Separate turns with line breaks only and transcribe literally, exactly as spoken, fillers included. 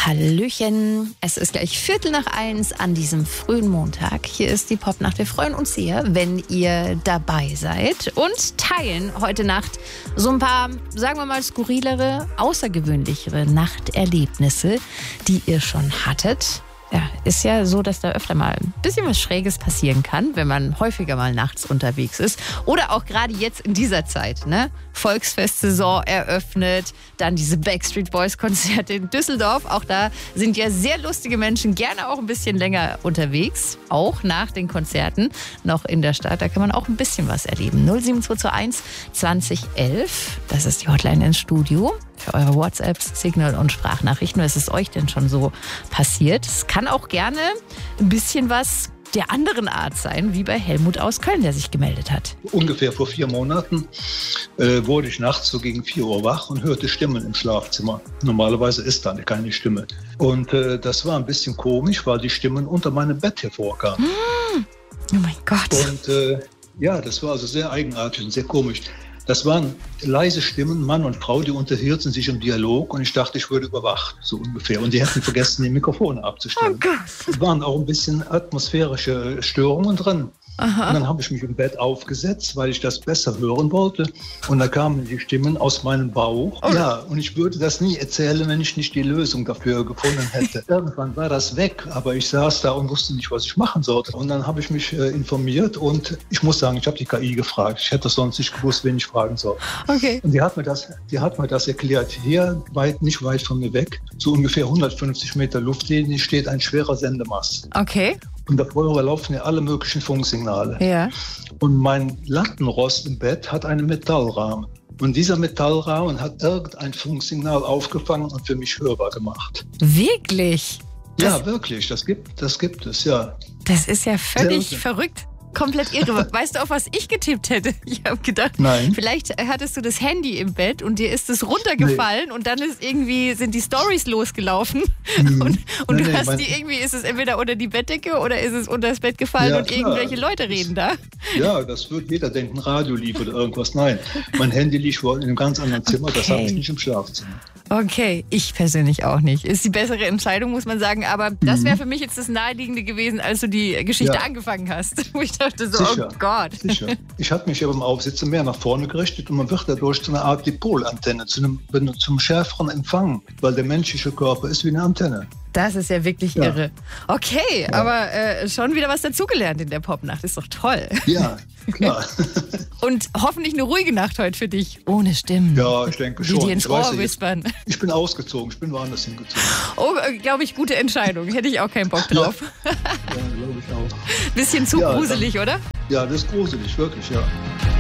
Hallöchen, es ist gleich Viertel nach eins an diesem frühen Montag. Hier ist die Popnacht. Wir freuen uns sehr, wenn ihr dabei seid und teilen heute Nacht so ein paar, sagen wir mal, skurrilere, außergewöhnlichere Nachterlebnisse, die ihr schon hattet. Ja, ist ja so, dass da öfter mal ein bisschen was Schräges passieren kann, wenn man häufiger mal nachts unterwegs ist. Oder auch gerade jetzt in dieser Zeit, ne? Volksfestsaison eröffnet, dann diese Backstreet Boys Konzerte in Düsseldorf. Auch da sind ja sehr lustige Menschen gerne auch ein bisschen länger unterwegs. Auch nach den Konzerten noch in der Stadt. Da kann man auch ein bisschen was erleben. null sieben zwei zwei eins zwanzig elf, das ist die Hotline ins Studio. Für eure WhatsApps, Signal und Sprachnachrichten. Was ist euch denn schon so passiert? Es kann auch gerne ein bisschen was der anderen Art sein, wie bei Helmut aus Köln, der sich gemeldet hat.
Ungefähr vor vier Monaten äh, wurde ich nachts so gegen vier Uhr wach und hörte Stimmen im Schlafzimmer. Normalerweise ist da keine Stimme. Und äh, das war ein bisschen komisch, weil die Stimmen unter meinem Bett hervorkamen.
Mm. Oh mein Gott.
Und äh, ja, das war also sehr eigenartig und sehr komisch. Das waren leise Stimmen, Mann und Frau, die unterhielten sich im Dialog und ich dachte, ich würde überwacht, so ungefähr. Und die hätten vergessen, die Mikrofone abzustellen.
Oh Gott.
Es waren auch ein bisschen atmosphärische Störungen drin. Aha. Und dann habe ich mich im Bett aufgesetzt, weil ich das besser hören wollte. Und da kamen die Stimmen aus meinem Bauch. Oh. Ja, und ich würde das nie erzählen, wenn ich nicht die Lösung dafür gefunden hätte. Irgendwann war das weg, aber ich saß da und wusste nicht, was ich machen sollte. Und dann habe ich mich äh, informiert und ich muss sagen, ich habe die K I gefragt. Ich hätte sonst nicht gewusst, wen ich fragen soll.
Okay.
Und die hat mir das, die hat mir das erklärt. Hier, weit, nicht weit von mir weg, so ungefähr hundertfünfzig Meter Luftlinie, steht ein schwerer Sendemast.
Okay.
Und darüber laufen ja alle möglichen Funksignale.
Ja.
Und mein Lattenrost im Bett hat einen Metallrahmen. Und dieser Metallrahmen hat irgendein Funksignal aufgefangen und für mich hörbar gemacht.
Wirklich?
Ja,
das,
wirklich. Das gibt, das gibt es, ja.
Das ist ja völlig verrückt. Komplett irre. Weißt du, auf was ich getippt hätte? Ich habe gedacht,
Nein.
Vielleicht hattest du das Handy im Bett und dir ist es runtergefallen nee. und dann ist irgendwie sind die Storys losgelaufen mhm. und, und nee, du nee, hast die irgendwie, ist es entweder unter die Bettdecke oder ist es unter das Bett gefallen ja, und klar. irgendwelche Leute reden da?
Ja, das wird jeder denken, Radio lief oder irgendwas. Nein, mein Handy liegt wohl in einem ganz anderen Zimmer, okay. Das habe ich nicht im Schlafzimmer.
Okay, ich persönlich auch nicht. Ist die bessere Entscheidung, muss man sagen. Aber das wäre für mich jetzt das Naheliegende gewesen, als du die Geschichte ja. angefangen hast. Wo ich dachte so, sicher, oh Gott.
Sicher. Ich habe mich ja beim Aufsitzen mehr nach vorne gerichtet und man wird dadurch zu einer Art Dipolantenne, zu einem, zum schärferen Empfang, weil der menschliche Körper ist wie eine Antenne.
Das ist ja wirklich ja. irre. Okay, ja. aber äh, schon wieder was dazugelernt in der Popnacht. Ist doch toll.
Ja, klar.
Und hoffentlich eine ruhige Nacht heute für dich. Ohne Stimmen.
Ja, ich denke schon.
Die dir ins
ich
Ohr
weiß,
wispern.
Ich, ich bin ausgezogen. Ich bin woanders hingezogen.
Oh, glaube ich, gute Entscheidung. Hätte ich auch keinen Bock drauf.
Ja, ja glaube ich auch.
Bisschen zu
ja,
gruselig,
dann,
oder?
Ja, das ist gruselig, wirklich, ja.